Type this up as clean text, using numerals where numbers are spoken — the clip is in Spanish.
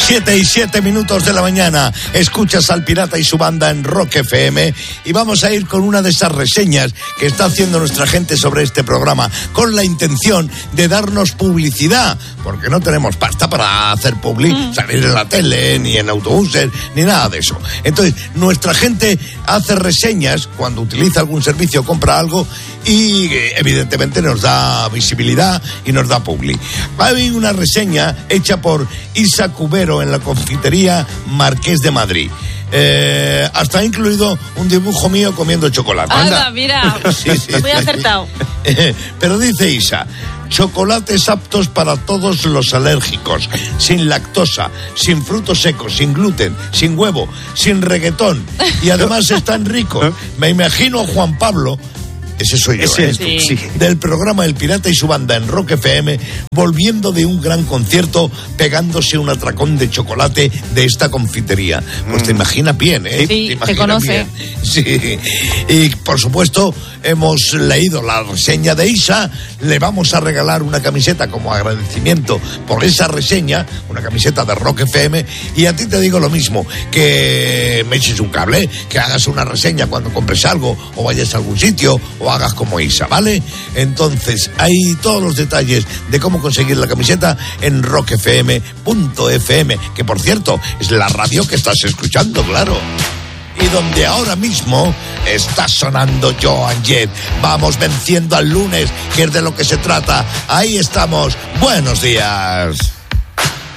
7:07 de la mañana. Escuchas al Pirata y su banda en Rock FM y vamos a ir con una de esas reseñas que está haciendo nuestra gente sobre este programa, con la intención de darnos publicidad, porque no tenemos pasta para hacer salir en la tele, ni en autobuses, ni nada de eso. Entonces, nuestra gente hace reseñas cuando utiliza algún servicio o compra algo y evidentemente nos da visibilidad y nos da publi. Hay una reseña hecha por Isa Cubero en la confitería Marqués de Madrid. Hasta ha incluido un dibujo mío comiendo chocolate. Anda, mira, sí, muy acertado. Pero dice Isa: chocolates aptos para todos los alérgicos, sin lactosa, sin frutos secos, sin gluten, sin huevo, sin reggaetón, y además están ricos. Me imagino a Juan Pablo, ese soy yo, sí, del programa El Pirata y su banda en Rock FM, volviendo de un gran concierto, pegándose un atracón de chocolate de esta confitería. Pues te imaginas bien, ¿eh? Sí, te conoce. Bien. Sí. Y por supuesto, hemos leído la reseña de Isa, le vamos a regalar una camiseta como agradecimiento por esa reseña, una camiseta de Rock FM, y a ti te digo lo mismo, que me eches un cable, que hagas una reseña cuando compres algo, o vayas a algún sitio, o hagas como Isa, ¿vale? Entonces, hay todos los detalles de cómo conseguir la camiseta en rockfm.fm, que por cierto, es la radio que estás escuchando, claro. Y donde ahora mismo está sonando Joan Jett. Vamos venciendo al lunes, que es de lo que se trata. Ahí estamos. Buenos días.